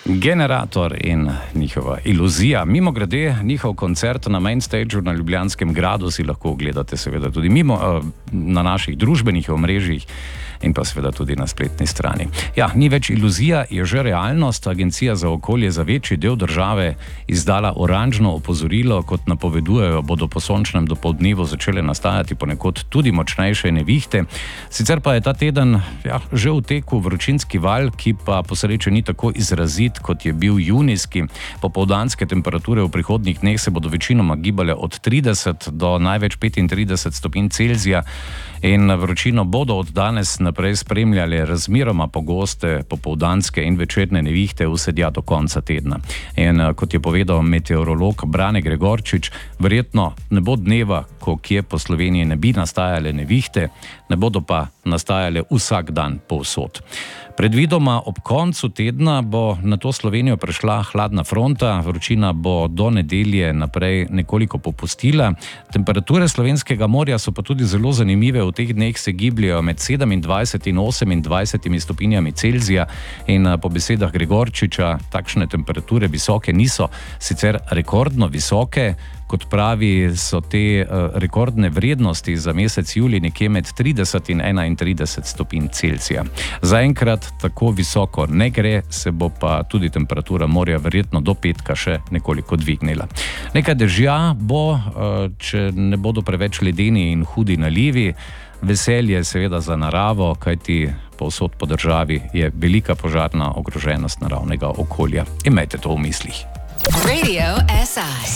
Generator in njihova iluzija. Mimogrede, njihov koncert na Main Stageu na Ljubljanskem gradu si lahko ogledate seveda tudi na naših družbenih omrežjih in pa seveda tudi na spletni strani. Ja, ni več iluzija, je že realnost. Agencija za okolje za večji del države izdala oranžno opozorilo, kot napovedujejo, bodo po sončnem dopoldnevu začele nastajati ponekod tudi močnejše nevihte. Sicer pa je ta teden že v teku vročinski val, ki pa po sreči ni tako izrazit, kot je bil junijski. Popoldanske temperature v prihodnjih dneh se bodo večinoma gibale od 30 do največ 35 stopinj Celzija in vročino bodo od danes naprej spremljale razmeroma pogoste popoldanske in večerne nevihte vse tja do konca tedna. In kot je povedal meteorolog Brane Gregorčič, verjetno ne bo dneva, ko kje po Sloveniji ne bi nastajale nevihte, ne bodo pa nastajale vsak dan povsod. Predvidoma ob koncu tedna bo na to Slovenijo prešla hladna fronta, vročina bo do nedelje naprej nekoliko popustila. Temperature slovenskega morja so pa tudi zelo zanimive, v teh dneh se gibljajo med 27 in 28 stopinjami Celzija in po besedah Gregorčiča takšne temperature visoke niso, sicer rekordno visoke. Kot pravi, so te rekordne vrednosti za mesec julij nekje med 30 in 31 stopinj Celzija. Zaenkrat tako visoko ne gre, se bo pa tudi temperatura morja verjetno do petka še nekoliko dvignila. Nekaj dežja bo, če ne bodo preveč ledeni in hudi nalivi. Veselje seveda za naravo, kajti povsod po državi je velika požarna ogroženost naravnega okolja. Imejte to v mislih. Radio SI.